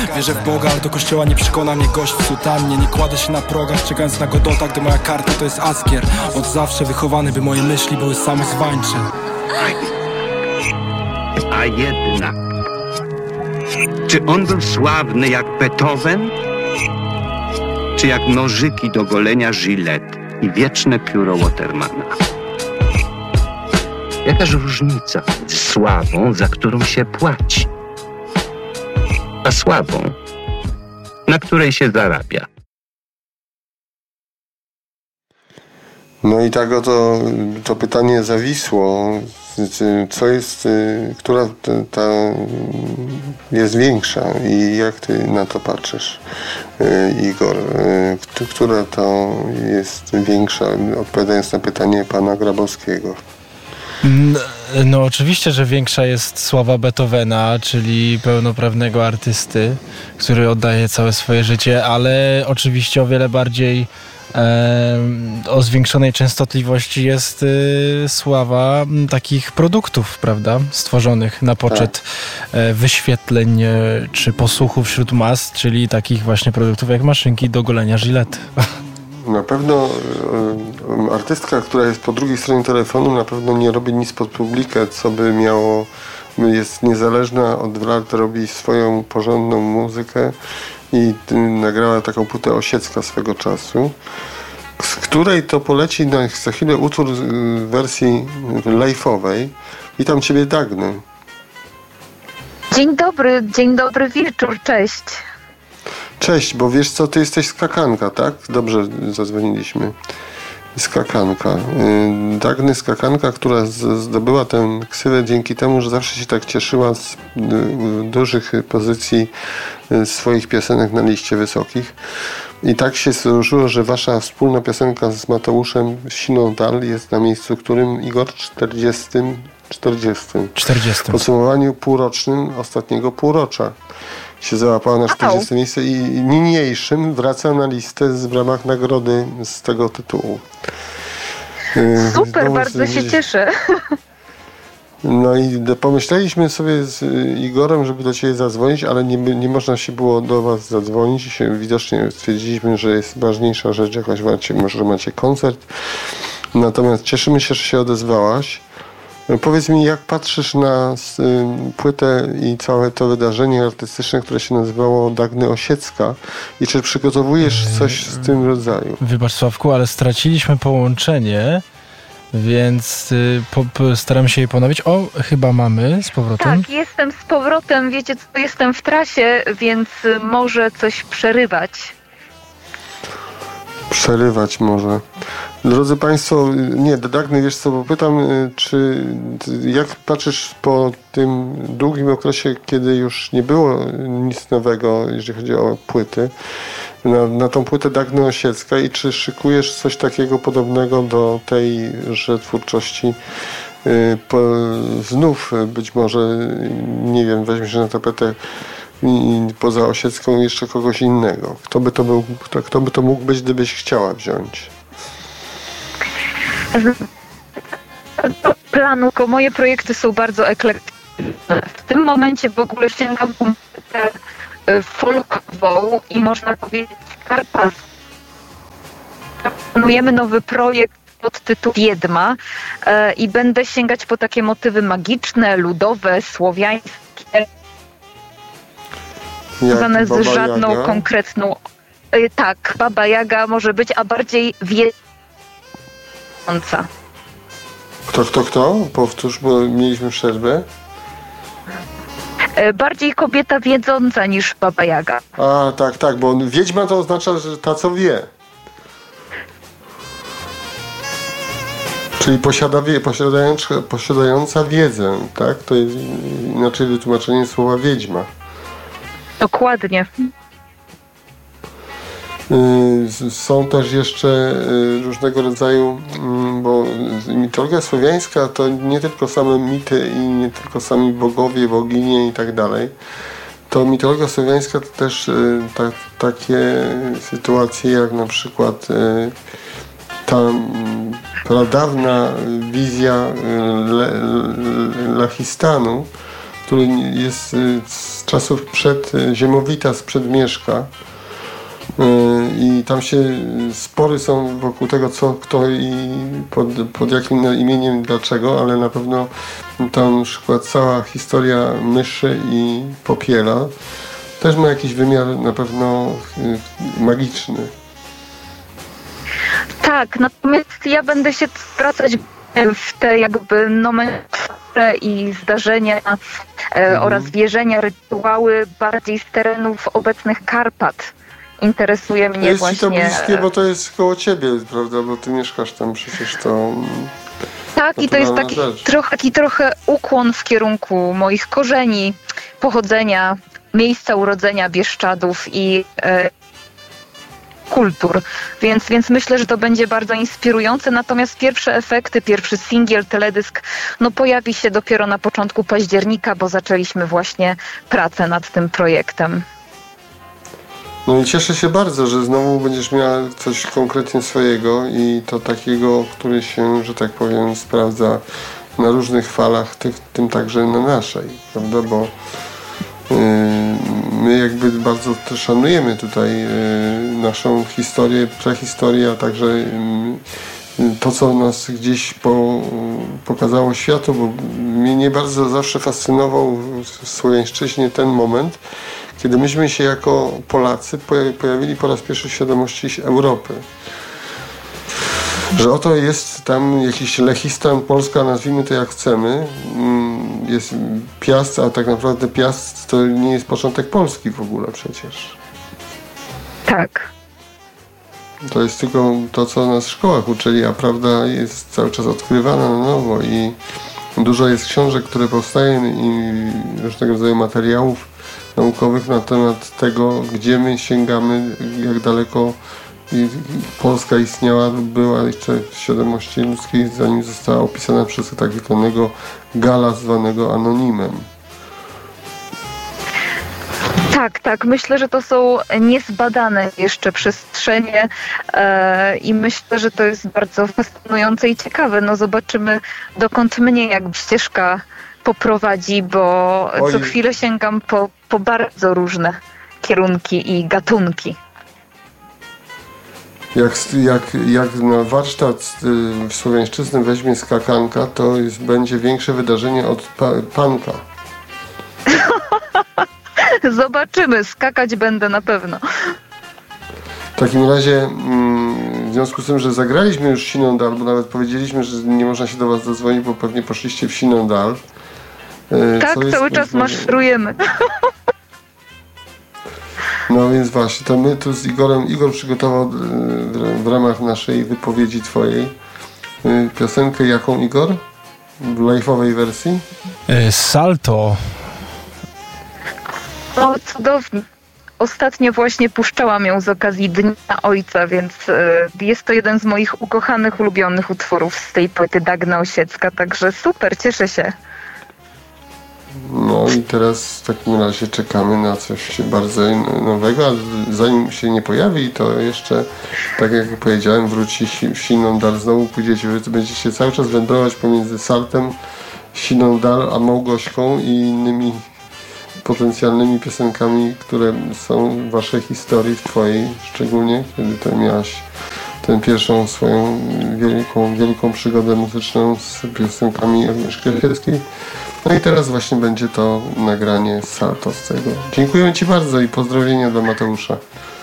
Wierzę w Boga, ale do kościoła nie przekona mnie gość w sutannie. Nie kładę się na progach, czekając na Godota, gdy moja karta to jest Askier. Od zawsze wychowany, by moje myśli były samozwańcze. A jednak, czy on był sławny jak Beethoven? Czy jak nożyki do golenia Gillette i wieczne pióro Watermana? Jakaż różnica z sławą, za którą się płaci, a sławą, na której się zarabia? No i tak oto to pytanie zawisło. Co jest, która ta jest większa i jak ty na to patrzysz, Igor? Która to jest większa, odpowiadając na pytanie pana Grabowskiego? No oczywiście, że większa jest sława Beethovena, czyli pełnoprawnego artysty, który oddaje całe swoje życie, ale oczywiście o wiele bardziej o zwiększonej częstotliwości jest sława takich produktów, prawda, stworzonych na poczet wyświetleń czy posłuchów wśród mas, czyli takich właśnie produktów jak maszynki do golenia Gillette. Na pewno artystka, która jest po drugiej stronie telefonu, na pewno nie robi nic pod publikę, co by miało, jest niezależna od lat, robi swoją porządną muzykę i nagrała taką płytę Osiecka swego czasu, z której to poleci za chwilę utwór w wersji live'owej. Witam Ciebie, Dagny. Dzień dobry wieczór, cześć. Cześć, bo wiesz co, ty jesteś skakanka, tak? Dobrze zadzwoniliśmy. Skakanka. Dagny Skakanka, która zdobyła tę ksywę dzięki temu, że zawsze się tak cieszyła z dużych pozycji swoich piosenek na liście wysokich. I tak się złożyło, że wasza wspólna piosenka z Mateuszem Siną Dal jest na miejscu, którym, Igor, 40. W podsumowaniu półrocznym ostatniego półrocza się załapała na 40 miejsce i niniejszym wraca na listę w ramach nagrody z tego tytułu. Super, bardzo się cieszę. No i pomyśleliśmy sobie z Igorem, żeby do Ciebie zadzwonić, ale nie można się było do Was zadzwonić. Widocznie stwierdziliśmy, że jest ważniejsza rzecz, jakaś może macie koncert. Natomiast cieszymy się, że się odezwałaś. Powiedz mi, jak patrzysz na płytę i całe to wydarzenie artystyczne, które się nazywało Dagny Osiecka i czy przygotowujesz coś z tym rodzaju? Wybacz, Sławku, ale straciliśmy połączenie, więc staram się je ponowić. O, chyba mamy z powrotem. Tak, jestem z powrotem. Wiecie co, jestem w trasie, więc może coś przerywać. Przerywać może. Drodzy Państwo, nie, Dagny, wiesz co, bo pytam, jak patrzysz po tym długim okresie, kiedy już nie było nic nowego, jeżeli chodzi o płyty, na tą płytę Dagny Osiecka i czy szykujesz coś takiego podobnego do tejże twórczości? Znów być może, nie wiem, weźmiesz na tapetę i poza Osiecką jeszcze kogoś innego. Kto by to mógł być, gdybyś chciała wziąć? Planu, moje projekty są bardzo eklektyczne. W tym momencie w ogóle sięgam po muzykę folkową i można powiedzieć karpacką. Planujemy nowy projekt pod tytułem Wiedma i będę sięgać po takie motywy magiczne, ludowe, słowiańskie, związane z żadną konkretną... Tak, Baba Jaga może być, a bardziej wiedząca. Kto? Powtórz, bo mieliśmy przerwę. Bardziej kobieta wiedząca niż Baba Jaga. A, tak, bo wiedźma to oznacza, że ta co wie. Czyli posiadająca wiedzę, tak? To jest inaczej wytłumaczenie słowa wiedźma. Dokładnie. Są też jeszcze różnego rodzaju, bo mitologia słowiańska to nie tylko same mity i nie tylko sami bogowie, boginie i tak dalej. To mitologia słowiańska to też takie sytuacje jak na przykład ta pradawna wizja Lachistanu, który jest z czasów przed Ziemowita, sprzed Mieszka. I tam się spory są wokół tego, co, kto i pod jakim imieniem, dlaczego, ale na pewno tam na przykład cała historia myszy i popiela też ma jakiś wymiar na pewno magiczny. Tak, natomiast ja będę się wracać w te jakby nomenklaturę i zdarzenia oraz wierzenia, rytuały bardziej z terenów obecnych Karpat. Interesuje mnie jest właśnie... Jest ci to bliskie, bo to jest koło ciebie, prawda, bo ty mieszkasz tam przecież, to... Tak, i to jest taki trochę ukłon w kierunku moich korzeni, pochodzenia, miejsca urodzenia Bieszczadów i kultur, więc myślę, że to będzie bardzo inspirujące, natomiast pierwsze efekty, pierwszy singiel, teledysk, pojawi się dopiero na początku października, bo zaczęliśmy właśnie pracę nad tym projektem. No i cieszę się bardzo, że znowu będziesz miała coś konkretnie swojego i to takiego, który się, że tak powiem, sprawdza na różnych falach, tym także na naszej, prawda, bo my jakby bardzo szanujemy tutaj naszą historię, prehistorię, a także to, co nas gdzieś pokazało światu, bo mnie bardzo zawsze fascynował w Słowiańszczyźnie ten moment, kiedy myśmy się jako Polacy pojawili po raz pierwszy w świadomości Europy. Że oto jest tam jakiś Lechistan, Polska, nazwijmy to jak chcemy, jest Piast, a tak naprawdę Piast to nie jest początek Polski w ogóle przecież. Tak. To jest tylko to, co nas w szkołach uczyli, a prawda jest cały czas odkrywana na nowo i dużo jest książek, które powstają i różnego rodzaju materiałów naukowych na temat tego, gdzie my sięgamy, jak daleko Polska istniała lub była jeszcze w świadomości ludzkiej, zanim została opisana przez tak zwanego Gala, zwanego anonimem. Tak. Myślę, że to są niezbadane jeszcze przestrzenie i myślę, że to jest bardzo fascynujące i ciekawe. Zobaczymy, dokąd mnie jakby ścieżka poprowadzi, bo co chwilę sięgam po bardzo różne kierunki i gatunki. Jak na warsztat w Słowiańszczyznę weźmie skakanka, to będzie większe wydarzenie od panka. Zobaczymy, skakać będę na pewno. W takim razie, w związku z tym, że zagraliśmy już Siną Dal, bo nawet powiedzieliśmy, że nie można się do was zadzwonić, bo pewnie poszliście w Siną Dal. Tak, cały czas maszerujemy. No więc właśnie, to my tu z Igor przygotował w ramach naszej wypowiedzi twojej piosenkę. Jaką, Igor? W live'owej wersji? Salto. O, cudownie. Ostatnio właśnie puszczałam ją z okazji Dnia Ojca, więc jest to jeden z moich ukochanych, ulubionych utworów z tej płyty Dagna Osiecka, także super, cieszę się. No i teraz w takim razie czekamy na coś bardzo nowego, a zanim się nie pojawi, to jeszcze, tak jak powiedziałem, wróci Siną Dal, znowu pójdziecie, wy będziecie cały czas wędrować pomiędzy Saltem, Siną Dal, a Małgośką i innymi potencjalnymi piosenkami, które są w waszej historii, w twojej szczególnie, kiedy to miałaś tę pierwszą swoją wielką przygodę muzyczną z piosenkami Agnieszki Osieckiej. No i teraz właśnie będzie to nagranie Salto z tego. Dziękuję ci bardzo i pozdrowienia dla Mateusza.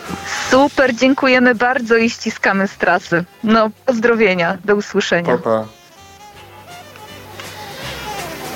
Super, dziękujemy bardzo i ściskamy z trasy. Pozdrowienia, do usłyszenia. Pa, pa.